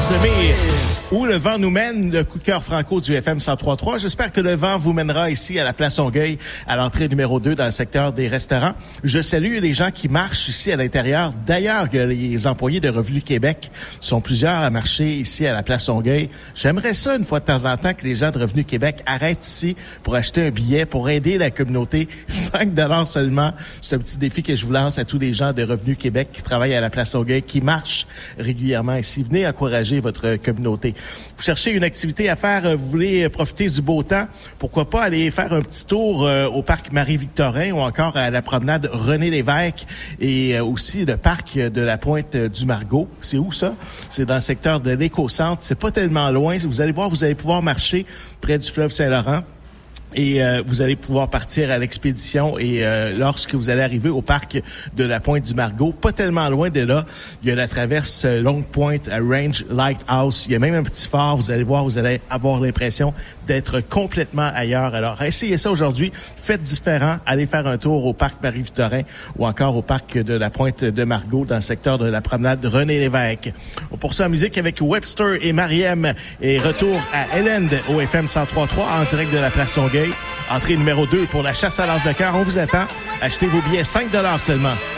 semer où le vent nous mène, le coup de cœur franco du FM 103.3. J'espère que le vent vous mènera ici à la place Longueuil, à l'entrée numéro 2 dans le secteur des restaurants. Je salue les gens qui marchent ici à l'intérieur. D'ailleurs, que les employés de Revenu Québec sont plusieurs à marcher ici à la place Longueuil. J'aimerais ça une fois de temps en temps que les gens de Revenu Québec arrêtent ici pour acheter un billet, pour aider la communauté. 5 $ seulement. C'est un petit défi que je vous lance à tous les gens de Revenu Québec qui travaillent à la place Longueuil, qui marchent régulièrement ici. Venez encourager votre communauté. Vous cherchez une activité à faire, vous voulez profiter du beau temps, pourquoi pas aller faire un petit tour au parc Marie-Victorin ou encore à la promenade René-Lévesque et aussi le parc de la Pointe-du-Margot. C'est où ça? C'est dans le secteur de l'Éco-Centre. C'est pas tellement loin. Vous allez voir, vous allez pouvoir marcher près du fleuve Saint-Laurent. Et vous allez pouvoir partir à l'expédition et lorsque vous allez arriver au parc de la Pointe-du-Margot, pas tellement loin de là, il y a la traverse Long Point à Range Lighthouse. Il y a même un petit phare. Vous allez voir, vous allez avoir l'impression d'être complètement ailleurs. Alors, essayez ça aujourd'hui. Faites différent. Allez faire un tour au parc Marie-Victorin ou encore au parc de la Pointe-de-Margot dans le secteur de la promenade René-Lévesque. On poursuit en musique avec Webster et Mariem et retour à Hélène au FM 103.3 en direct de la place Longueuil. Entrée numéro 2 pour la chasse à l'as de cœur. On vous attend. Achetez vos billets 5 $ seulement.